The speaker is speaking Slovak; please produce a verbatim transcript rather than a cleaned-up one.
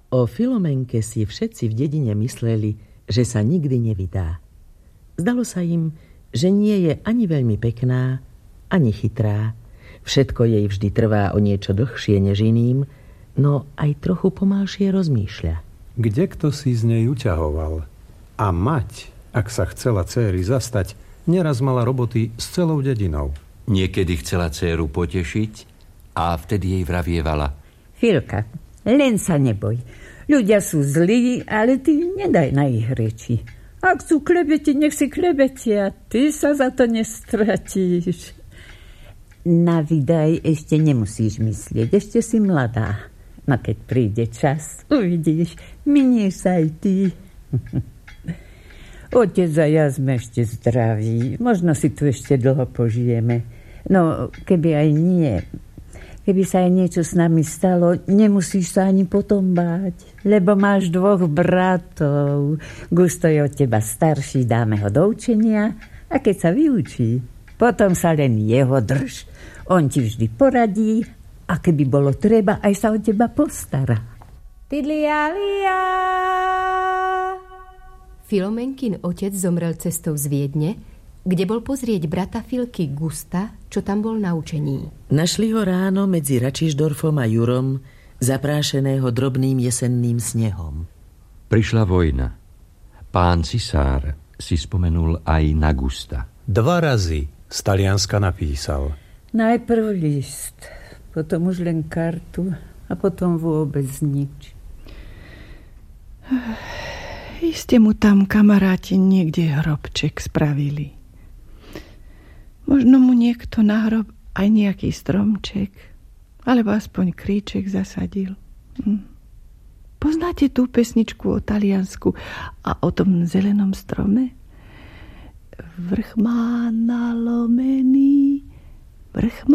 O Filomenke si všetci v dedine mysleli, že sa nikdy nevydá. Zdalo sa im, že nie je ani veľmi pekná, ani chytrá. Všetko jej vždy trvá o niečo dlhšie než iným, no aj trochu pomalšie rozmýšľa. Kde kto si z nej uťahoval? A mať, ak sa chcela céry zastať, neraz mala roboty s celou dedinou. Niekedy chcela dcéru potešiť a vtedy jej vravievala: Filka, len sa neboj. Ľudia sú zlí, ale ty nedaj na ich reči. Ak sú klebeti, nech si klebetia. Ty sa za to nestratíš. Na vydaj ešte nemusíš myslieť. Ešte si mladá. No keď príde čas, uvidíš, minieš sa aj ty. Otec a ja sme ešte zdraví. Možno si tu ešte dlho požijeme. No, keby aj nie... Keby sa aj niečo s nami stalo, nemusíš sa ani potom báť, lebo máš dvoch bratov. Gusto je od teba starší, dáme ho do učenia a keď sa vyučí, potom sa len jeho drž. On ti vždy poradí a keby bolo treba, aj sa o teba postará. Tidlialia! Filomenkin otec zomrel cestou z Viedne, kde bol pozrieť brata Filky Gusta, čo tam bol na učení. Našli ho ráno medzi Račišdorfom a Jurom, zaprášeného drobným jesenným snehom. Prišla vojna. Pán cisár si spomenul aj na Gusta. Dva razy z Talianska napísal. Najprv list, potom už len kartu a potom vôbec nič. Iste mu tam kamaráti niekde hrobček spravili. Možno mu niekto na hrob aj nejaký stromček, alebo aspoň kríček zasadil. Hm. Poznáte tú pesničku o Taliansku a o tom zelenom strome? Vrch má nalomený, vrch má